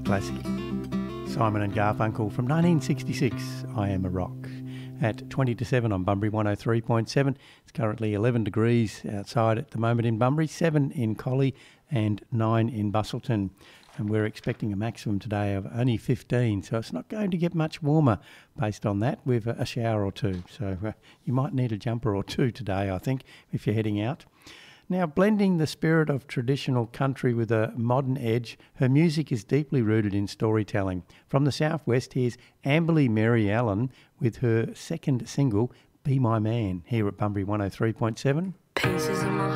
classic. Simon and Garfunkel from 1966, I Am a Rock. At 20 to 7 on Bunbury 103.7. It's currently 11 degrees outside at the moment in Bunbury, 7 in Collie and 9 in Busselton. And we're expecting a maximum today of only 15, so it's not going to get much warmer based on that with a shower or two. So you might need a jumper or two today, I think, if you're heading out. Now, blending the spirit of traditional country with a modern edge, her music is deeply rooted in storytelling. From the southwest, here's Amberley Mary Allen with her second single, Be My Man, here at Bunbury 103.7.